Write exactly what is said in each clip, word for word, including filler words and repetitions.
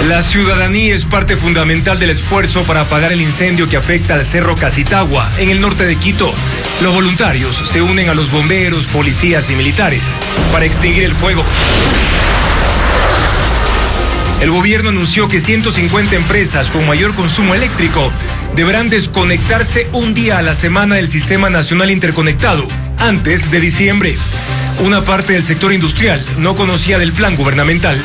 La ciudadanía es parte fundamental del esfuerzo para apagar el incendio que afecta al Cerro Casitagua, en el norte de Quito. Los voluntarios se unen a los bomberos, policías y militares para extinguir el fuego. El gobierno anunció que ciento cincuenta empresas con mayor consumo eléctrico deberán desconectarse un día a la semana del Sistema Nacional Interconectado, antes de diciembre. Una parte del sector industrial no conocía del plan gubernamental.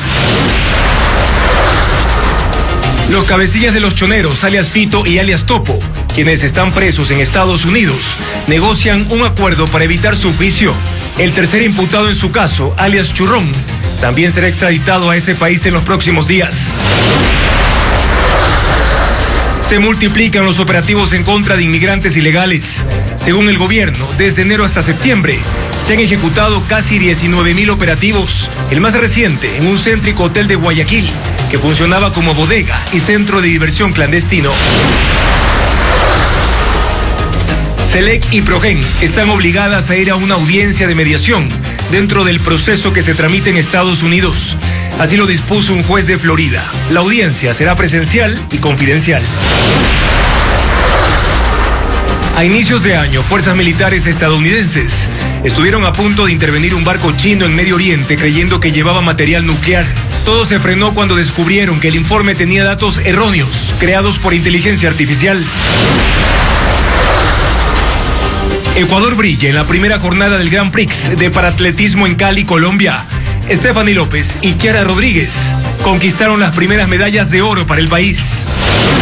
Los cabecillas de los choneros, alias Fito y alias Topo, quienes están presos en Estados Unidos, negocian un acuerdo para evitar su juicio. El tercer imputado en su caso, alias Churrón, también será extraditado a ese país en los próximos días. Se multiplican los operativos en contra de inmigrantes ilegales. Según el gobierno, desde enero hasta septiembre, se han ejecutado casi diecinueve mil operativos, el más reciente en un céntrico hotel de Guayaquil, que funcionaba como bodega y centro de diversión clandestino. Selec y Progen están obligadas a ir a una audiencia de mediación dentro del proceso que se tramita en Estados Unidos. Así lo dispuso un juez de Florida. La audiencia será presencial y confidencial. A inicios de año, fuerzas militares estadounidenses estuvieron a punto de intervenir un barco chino en Medio Oriente creyendo que llevaba material nuclear. Todo se frenó cuando descubrieron que el informe tenía datos erróneos, creados por inteligencia artificial. Ecuador brilla en la primera jornada del Grand Prix de paratletismo en Cali, Colombia. Stephanie López y Kiara Rodríguez conquistaron las primeras medallas de oro para el país.